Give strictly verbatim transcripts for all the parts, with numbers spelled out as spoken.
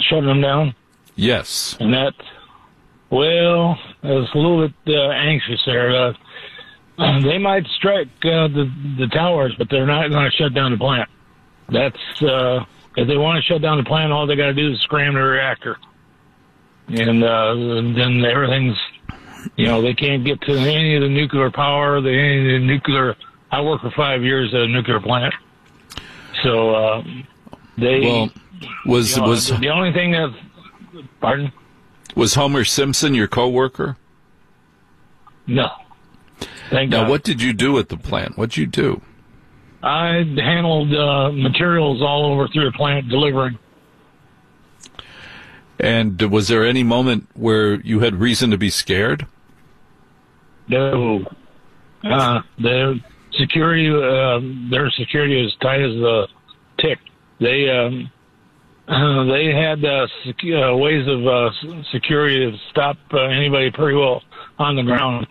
shutting them down. Yes. And that, well, I was a little bit uh, anxious there. Uh, they might strike uh, the, the towers, but they're not going to shut down the plant. That's, uh, if they want to shut down the plant, all they got to do is scram the reactor. And uh, then everything's, you know, they can't get to any of the nuclear power, the, any of the nuclear. I worked for five years at a nuclear plant. So uh, they. Well, was, you know, was. The only thing that. Pardon? Was Homer Simpson your coworker? No. Thank now, God. what did you do at the plant? What did you do? I handled uh, materials all over through the plant, delivering. And was there any moment where you had reason to be scared? No. Uh, their security, uh, their security is tight as a tick. They um, uh, they had uh, secu- uh, ways of uh, security to stop uh, anybody pretty well on the ground.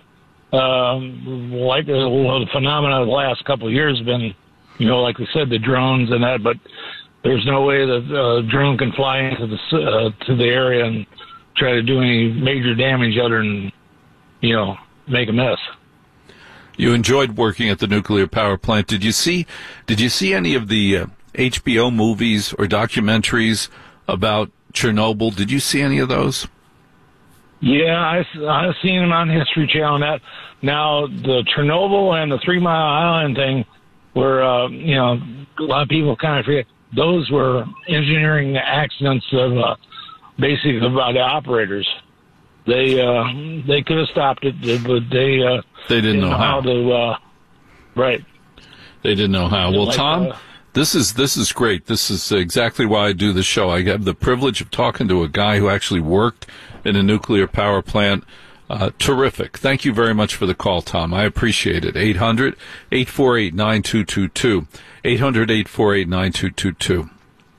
Um, like the, the phenomena of the last couple of years has been, you know, like we said, the drones and that, but there's no way that a uh, drone can fly into the uh, to the area and try to do any major damage other than, you know, make a mess. You enjoyed working at the nuclear power plant. Did you see? Did you see any of the uh, H B O movies or documentaries about Chernobyl? Did you see any of those? Yeah, I, I've seen them on History Channel. That now the Chernobyl and the Three Mile Island thing were, uh, you know, a lot of people kind of forget. Those were engineering accidents of uh, basically by the operators. They uh, they could have stopped it, but they uh, they didn't, didn't know, know how. how to. Uh, right. They didn't know how. Well, like, Tom, uh, this is this is great. This is exactly why I do the show. I have the privilege of talking to a guy who actually worked in a nuclear power plant. Uh, terrific. Thank you very much for the call, Tom. I appreciate it. eight hundred, eight four eight, nine two two two. eight hundred, eight four eight, nine two two two.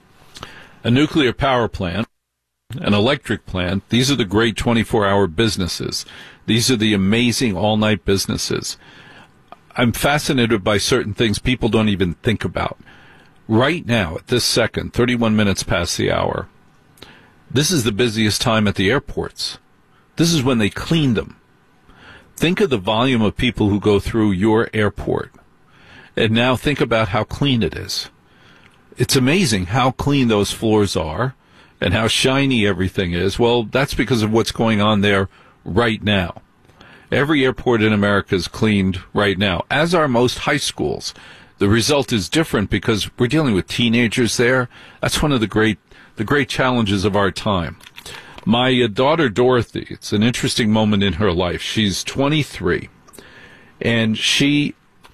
A nuclear power plant, an electric plant, these are the great twenty-four hour businesses. These are the amazing all-night businesses. I'm fascinated by certain things people don't even think about. Right now, at this second, thirty-one minutes past the hour, this is the busiest time at the airports. This is when they clean them. Think of the volume of people who go through your airport. And now think about how clean it is. It's amazing how clean those floors are and how shiny everything is. Well, that's because of what's going on there right now. Every airport in America is cleaned right now, as are most high schools. The result is different because we're dealing with teenagers there. That's one of the great the great challenges of our time. My uh, daughter, Dorothy, it's an interesting moment in her life. She's twenty-three, and she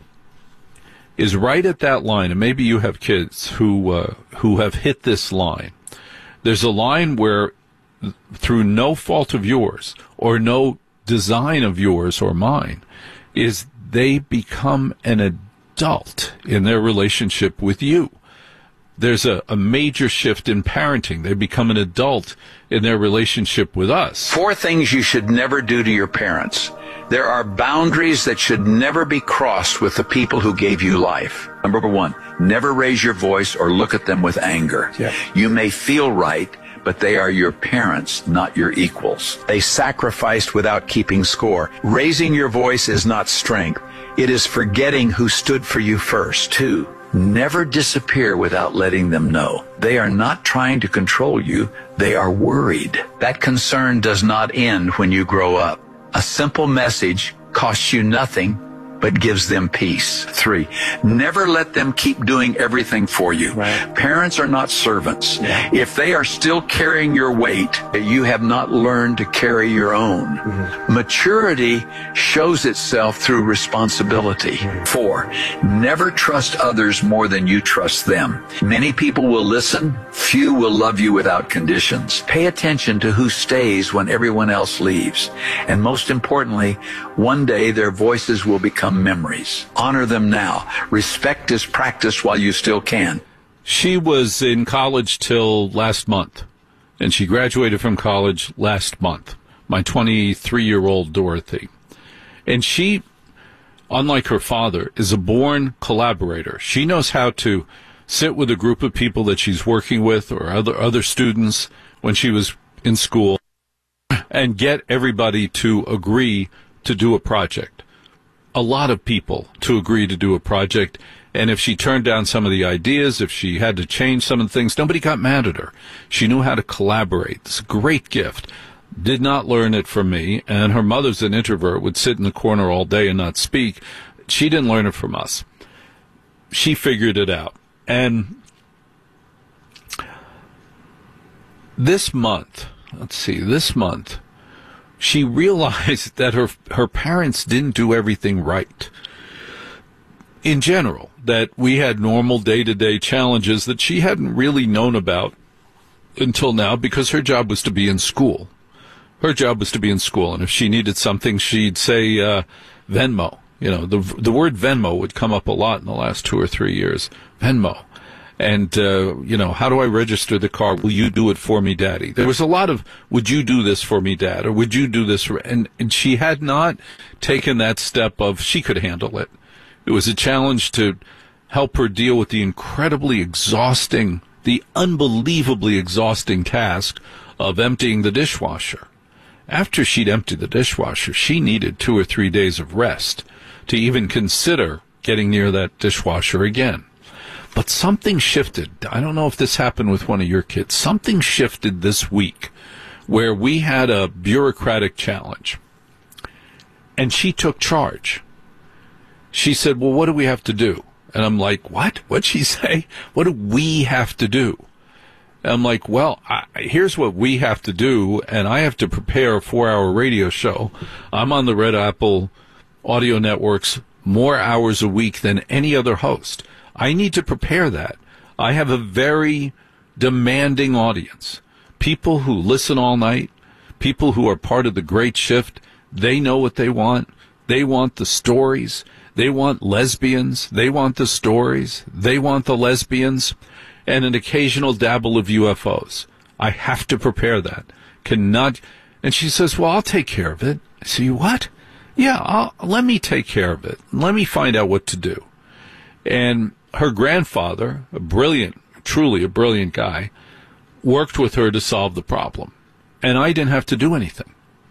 is right at that line, and maybe you have kids who uh, who have hit this line. There's a line where, through no fault of yours or no design of yours or mine, is they become an adult in their relationship with you. There's a, a major shift in parenting. They become an adult in their relationship with us. Four things you should never do to your parents. There are boundaries that should never be crossed with the people who gave you life. Number one, never raise your voice or look at them with anger. Yeah. You may feel right, but they are your parents, not your equals. They sacrificed without keeping score. Raising your voice is not strength. It is forgetting who stood for you first. Two, never disappear without letting them know. They are not trying to control you. They are worried. That concern does not end when you grow up. A simple message costs you nothing, but gives them peace. Three, never let them keep doing everything for you. Right. Parents are not servants. Yeah. If they are still carrying your weight, you have not learned to carry your own. Mm-hmm. Maturity shows itself through responsibility. Mm-hmm. Four, never trust others more than you trust them. Many people will listen. Few will love you without conditions. Pay attention to who stays when everyone else leaves. And most importantly, one day their voices will become memories. Honor them now. Respect is practiced while you still can. She was in college till last month, and she graduated from college last month, my twenty-three-year-old Dorothy. And she, unlike her father, is a born collaborator. She knows how to sit with a group of people that she's working with or other other students when she was in school and get everybody to agree to do a project. A lot of people to agree to do a project. And if she turned down some of the ideas, if she had to change some of the things, nobody got mad at her. She knew how to collaborate. It's a great gift. Did not learn it from me. And her mother's an introvert, would sit in the corner all day and not speak. She didn't learn it from us. She figured it out. And this month, let's see, this month, she realized that her her parents didn't do everything right. In general, that we had normal day-to-day challenges that she hadn't really known about until now because her job was to be in school. Her job was to be in school, and if she needed something, she'd say uh, Venmo. You know, the the word Venmo would come up a lot in the last two or three years. Venmo. And, uh, you know, how do I register the car? Will you do it for me, Daddy? There was a lot of, would you do this for me, Dad? Or would you do this for, and, and she had not taken that step of she could handle it. It was a challenge to help her deal with the incredibly exhausting, the unbelievably exhausting task of emptying the dishwasher. After she'd emptied the dishwasher, she needed two or three days of rest to even consider getting near that dishwasher again. But something shifted. I don't know if this happened with one of your kids. Something shifted this week where we had a bureaucratic challenge. And she took charge. She said, well, what do we have to do? And I'm like, what? What'd she say? What do we have to do? And I'm like, well, I, here's what we have to do, and I have to prepare a four-hour radio show. I'm on the Red Apple Audio Networks more hours a week than any other host. I need to prepare that. I have a very demanding audience. People who listen all night, people who are part of the great shift, they know what they want. They want the stories. They want lesbians. They want the stories. They want the lesbians and an occasional dabble of U F Os. I have to prepare that. Cannot. And she says, well, I'll take care of it. I say, what? Yeah, I'll, let me take care of it. Let me find out what to do. And her grandfather, a brilliant, truly a brilliant guy, worked with her to solve the problem. And I didn't have to do anything.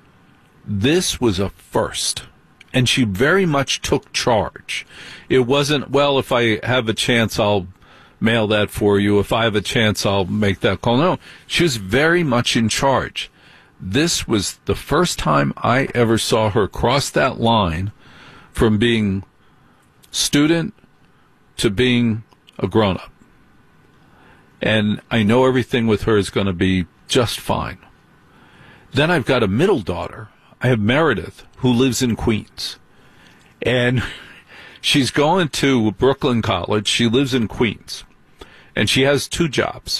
This was a first. And she very much took charge. It wasn't, well, if I have a chance, I'll mail that for you. If I have a chance, I'll make that call. No, she was very much in charge. This was the first time I ever saw her cross that line from being student to being a grown-up. And I know everything with her is going to be just fine. Then I've got a middle daughter. I have Meredith, who lives in Queens. And she's going to Brooklyn College. She lives in Queens. And she has two jobs.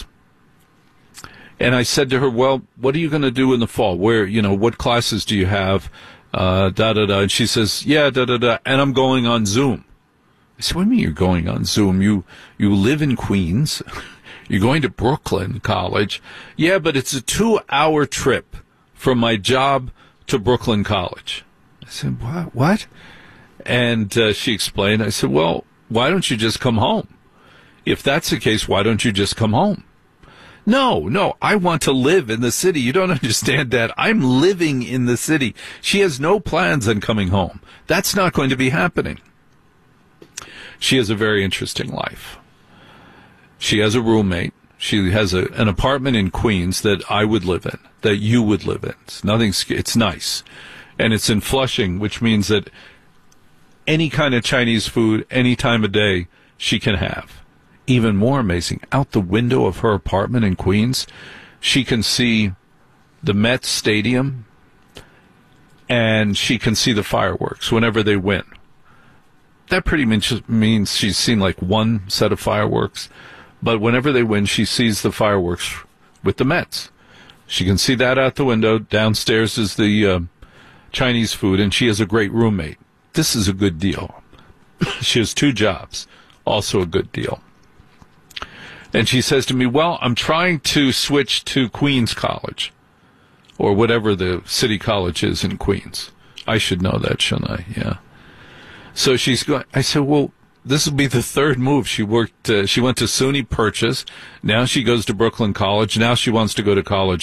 And I said to her, well, what are you going to do in the fall? Where, you know, what classes do you have? Uh, da, da, da. And she says, yeah, da, da, da. And I'm going on Zoom. I said, what do you mean you're going on Zoom? You you live in Queens. You're going to Brooklyn College. Yeah, but it's a two-hour trip from my job to Brooklyn College. I said, what? What? And uh, she explained. I said, well, why don't you just come home? If that's the case, why don't you just come home? No, no, I want to live in the city. You don't understand that. I'm living in the city. She has no plans on coming home. That's not going to be happening. She has a very interesting life. She has a roommate. She has a, an apartment in Queens that I would live in, that you would live in. It's nothing. It's nice. And it's in Flushing, which means that any kind of Chinese food, any time of day, she can have. Even more amazing, out the window of her apartment in Queens, she can see the Mets Stadium, and she can see the fireworks whenever they win. That pretty much means she's seen like one set of fireworks, but whenever they win, she sees the fireworks with the Mets. She can see that out the window. Downstairs is the uh, Chinese food, and she has a great roommate. This is a good deal. She has two jobs, also a good deal. And she says to me, well, I'm trying to switch to Queens College, or whatever the city college is in Queens. I should know that, shouldn't I? Yeah. So she's going. I said, well, this will be the third move. She worked. Uh, she went to SUNY Purchase. Now she goes to Brooklyn College. Now she wants to go to college